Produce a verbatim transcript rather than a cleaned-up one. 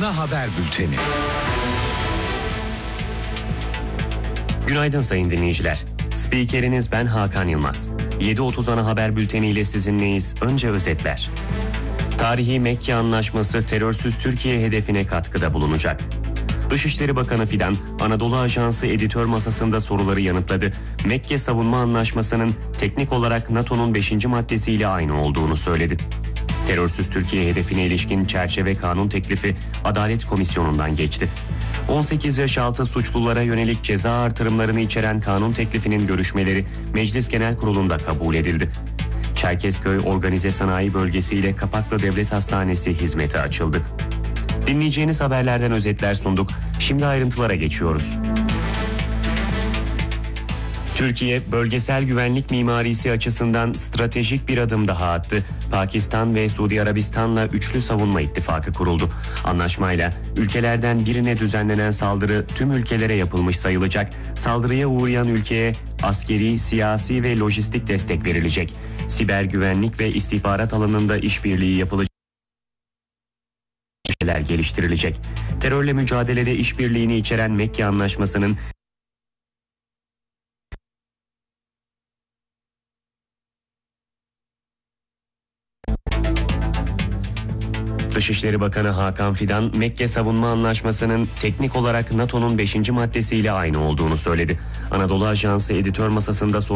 Ana Haber Bülteni. Günaydın sayın dinleyiciler. Spikeriniz ben Hakan Yılmaz. yedi otuz Ana Haber Bülteni ile sizinleyiz. Önce özetler. Tarihi Mekke Anlaşması terörsüz Türkiye hedefine katkıda bulunacak. Dışişleri Bakanı Fidan, Anadolu Ajansı editör masasında soruları yanıtladı. Mekke Savunma Anlaşması'nın teknik olarak NATO'nun beşinci maddesiyle aynı olduğunu söyledi. Terörsüz Türkiye hedefine ilişkin çerçeve kanun teklifi Adalet Komisyonu'ndan geçti. on sekiz yaş altı suçlulara yönelik ceza artırımlarını içeren kanun teklifinin görüşmeleri Meclis Genel Kurulu'nda kabul edildi. Çerkezköy Organize Sanayi Bölgesi ile Kapaklı Devlet Hastanesi hizmete açıldı. Dinleyeceğiniz haberlerden özetler sunduk. Şimdi ayrıntılara geçiyoruz. Türkiye, bölgesel güvenlik mimarisi açısından stratejik bir adım daha attı. Pakistan ve Suudi Arabistan'la üçlü savunma ittifakı kuruldu. Anlaşmayla ülkelerden birine düzenlenen saldırı tüm ülkelere yapılmış sayılacak. Saldırıya uğrayan ülkeye askeri, siyasi ve lojistik destek verilecek. Siber güvenlik ve istihbarat alanında işbirliği yapılacak. Geliştirilecek. Terörle mücadelede işbirliğini içeren Mekke Anlaşması'nın Dışişleri Bakanı Hakan Fidan, Mekke Savunma Anlaşması'nın teknik olarak NATO'nun beşinci maddesiyle aynı olduğunu söyledi. Anadolu Ajansı editör masasında